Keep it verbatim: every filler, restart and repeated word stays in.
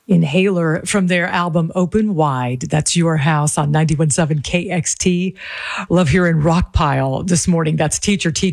Inhaler from their album Open Wide. That's Your House on ninety-one point seven K X T. Love hearing Rockpile this morning. That's Teacher Teacher.